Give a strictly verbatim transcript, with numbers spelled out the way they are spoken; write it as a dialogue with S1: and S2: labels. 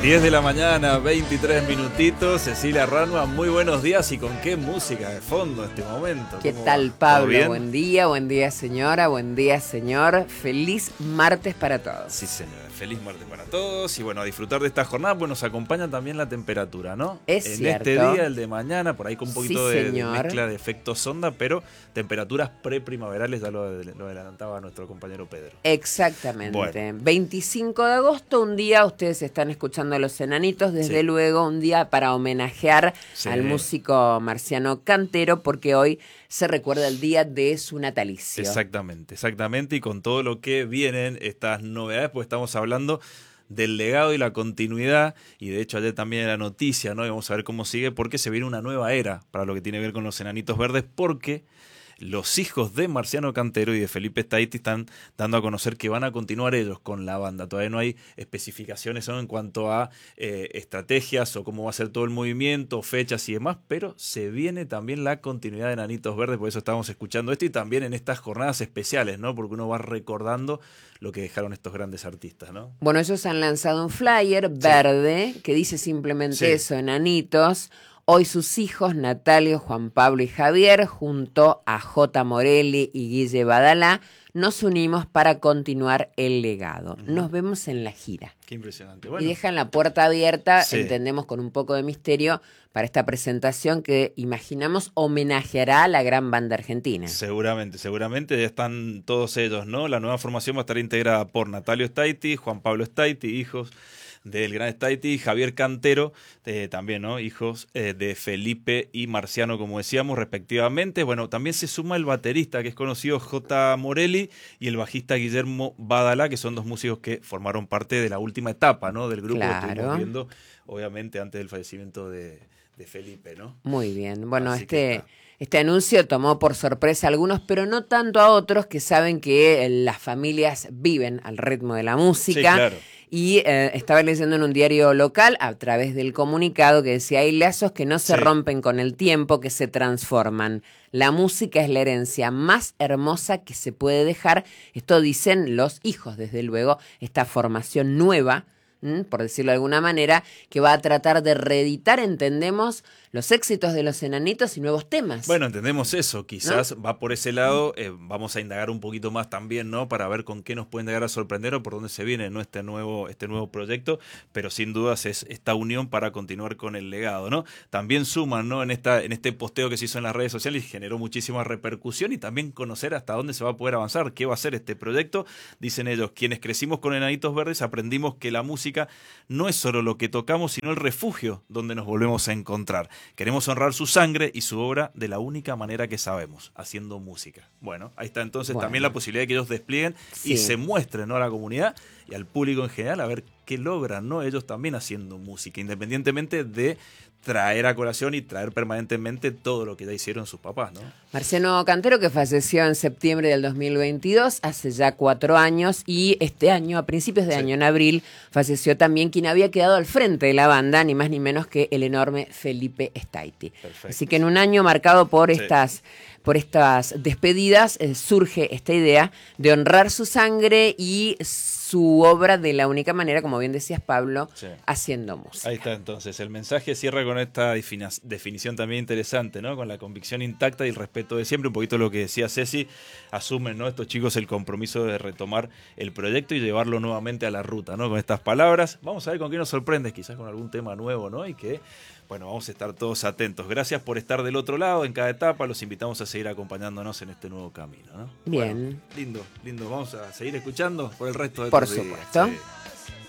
S1: diez de la mañana, veintitrés minutitos. Cecilia Ranua, muy buenos días. ¿Y con qué música de fondo en este momento?
S2: ¿Qué tal, Pablo? Buen día, buen día, señora, buen día, señor. Feliz martes para todos.
S1: Sí, señora. Feliz martes para todos. Y bueno, a disfrutar de esta jornada, pues nos acompaña también la temperatura, ¿no?
S2: Es
S1: en
S2: cierto.
S1: este día, el de mañana, por ahí con un poquito
S2: Sí,
S1: de, de
S2: señor.
S1: mezcla de efecto sonda, pero temperaturas preprimaverales, ya lo, lo adelantaba nuestro compañero Pedro.
S2: Exactamente.
S1: Bueno.
S2: veinticinco de agosto, un día, ustedes están escuchando a Los Enanitos, desde
S1: Sí.
S2: luego un día para homenajear
S1: Sí.
S2: al músico Marciano Cantero, porque hoy se recuerda el día de su natalicio.
S1: Exactamente, exactamente. Y con todo lo que vienen estas novedades, pues estamos hablando del legado y la continuidad, y de hecho ayer también era noticia, ¿no? Y vamos a ver cómo sigue, porque se viene una nueva era para lo que tiene que ver con los Enanitos Verdes, porque los hijos de Marciano Cantero y de Felipe Staiti están dando a conocer que van a continuar ellos con la banda. Todavía no hay especificaciones, ¿no?, en cuanto a eh, estrategias o cómo va a ser todo el movimiento, fechas y demás, pero se viene también la continuidad de Enanitos Verdes, por eso estamos escuchando esto, y también en estas jornadas especiales, ¿no?, porque uno va recordando lo que dejaron estos grandes artistas, ¿no?
S2: Bueno, ellos han lanzado un flyer verde que dice simplemente
S1: Sí.
S2: eso, Enanitos. Hoy sus hijos, Natalio, Juan Pablo y Javier, junto a J. Morelli y Guille Badalá, nos unimos para continuar el legado.
S1: Uh-huh.
S2: Nos vemos en la gira.
S1: Qué impresionante. Bueno,
S2: Y dejan la puerta abierta,
S1: Sí.
S2: entendemos, con un poco de misterio, para esta presentación que imaginamos homenajeará a la gran banda argentina.
S1: seguramente, seguramente ya están todos ellos, ¿no? La nueva formación va a estar integrada por Natalio Staiti, Juan Pablo Staiti, hijos del gran Staiti, Javier Cantero, eh, también, ¿no?, hijos eh, de Felipe y Marciano, como decíamos, respectivamente. Bueno, también se suma el baterista, que es conocido, J. Morelli, y el bajista Guillermo Badalá, que son dos músicos que formaron parte de la última etapa, ¿no?, del grupo.
S2: Claro.
S1: Que estuvimos viendo, obviamente, antes del fallecimiento de, de Felipe, ¿no?
S2: Muy bien. Bueno,
S1: Así que
S2: este,
S1: está.
S2: este anuncio tomó por sorpresa a algunos, pero no tanto a otros que saben que eh, las familias viven al ritmo de la música.
S1: Sí, claro.
S2: Y eh, estaba leyendo en un diario local, a través del comunicado, que decía: hay lazos que no se
S1: Sí.
S2: rompen con el tiempo, que se transforman. La música es la herencia más hermosa que se puede dejar. Esto dicen los hijos, desde luego, esta formación nueva, ¿m? por decirlo de alguna manera, que va a tratar de reeditar, entendemos, los éxitos de los Enanitos y nuevos temas.
S1: Bueno, entendemos eso, quizás ¿no? va por ese lado, eh, vamos a indagar un poquito más también, ¿no?, para ver con qué nos pueden llegar a sorprender o por dónde se viene, ¿no?, este nuevo, este nuevo proyecto, pero sin dudas es esta unión para continuar con el legado, ¿no? También suman, ¿no?, en esta, en este posteo que se hizo en las redes sociales y generó muchísima repercusión, y también conocer hasta dónde se va a poder avanzar, qué va a ser este proyecto. Dicen ellos: quienes crecimos con Enanitos Verdes aprendimos que la música no es solo lo que tocamos, sino el refugio donde nos volvemos a encontrar. Queremos honrar su sangre y su obra de la única manera que sabemos, haciendo música. Bueno, ahí está entonces
S2: Bueno.
S1: también la posibilidad de que ellos desplieguen
S2: Sí.
S1: y se muestren, ¿no?, a la comunidad y al público en general, a ver qué logran, ¿no?, ellos también haciendo música, independientemente de traer a colación y traer permanentemente todo lo que ya hicieron sus papás, ¿no?
S2: Marciano Cantero, que falleció en septiembre del dos mil veintidós, hace ya cuatro años, y este año, a principios de
S1: Sí.
S2: año, en abril, falleció también quien había quedado al frente de la banda, ni más ni menos que el enorme Felipe Staiti.
S1: Perfecto.
S2: Así que en un año marcado por
S1: Sí.
S2: estas, por estas despedidas, eh, surge esta idea de honrar su sangre y su obra de la única manera, como bien decías, Pablo,
S1: Sí.
S2: haciendo música.
S1: Ahí está entonces, el mensaje cierra con esta defina- definición también interesante, ¿no?, con la convicción intacta y el respeto de siempre, un poquito lo que decía Ceci, asumen, ¿no?, estos chicos el compromiso de retomar el proyecto y llevarlo nuevamente a la ruta, ¿no?, con estas palabras. Vamos a ver con qué nos sorprende, quizás con algún tema nuevo, ¿no?, y que, bueno, vamos a estar todos atentos. Gracias por estar del otro lado en cada etapa, los invitamos a seguir acompañándonos en este nuevo camino, ¿no?
S2: Bien.
S1: Bueno, lindo, lindo, vamos a seguir escuchando por el resto de
S2: Por
S1: estos días.
S2: supuesto.
S1: Sí.